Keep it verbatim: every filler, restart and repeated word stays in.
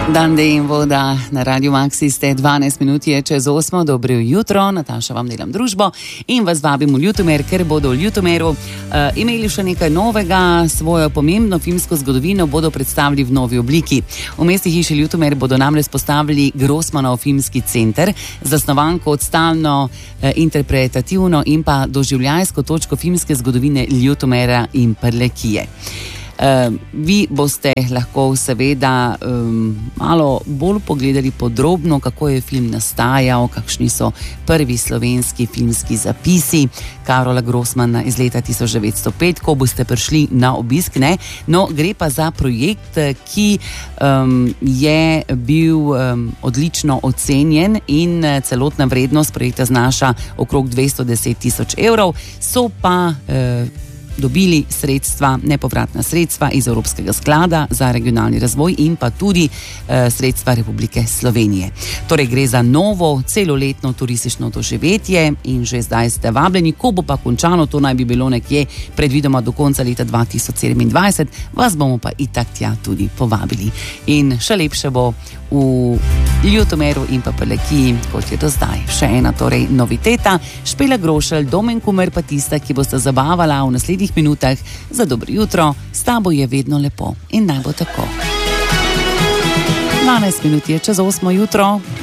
Dande in voda na Radio Maxi ste dvanajst minut je čez osmo. Dobro jutro, Nataša vam delam družbo in vas vabim v Ljutomer, ker bodo v Ljutomeru uh, imeli še nekaj novega. Svojo pomembno filmsko zgodovino bodo predstavili v novi obliki. V Mestni hiši Ljutomer bodo namreč postavili Grossmanov filmski center, zasnovan kot stalno uh, interpretativno in pa doživljajsko točko filmske zgodovine Ljutomera in Prlekije. Uh, vi boste lahko seveda um, malo bolj pogledali podrobno, kako je film nastajal, kakšni so prvi slovenski filmski zapisi Karola Grossmana iz leta tisoč devetsto pet, ko boste prišli na obisk, ne? No, gre pa za projekt, ki um, je bil um, odlično ocenjen in celotna vrednost projekta znaša okrog dvesto deset tisoč evrov, so pa uh, dobili sredstva, nepovratna sredstva iz Evropskega sklada za regionalni razvoj in pa tudi e, sredstva Republike Slovenije. Torej gre za novo celoletno turistično doživetje in že zdaj ste vabljeni. Ko bo pa končano, to naj bi bilo nekje predvidoma do konca leta dva tisoč sedemindvajset, vas bomo pa itak tja tudi povabili. In še lepše bo v Ljutomeru in pa Prlekiji, kot je do zdaj. Še ena torej noviteta, Špela Grošelj, Domen Kumer pa tista, ki boste zabavala v naslednjih minutah za dobro jutro. S tabo je vedno lepo in naj bo tako. dvanajst minut je čez osmo jutro.